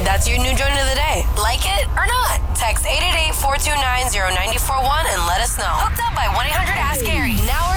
That's your new joint of the day. Like it or not? Text 888-429-0941 and let us know. Hooked up by 1-800-ASK-GARY. Now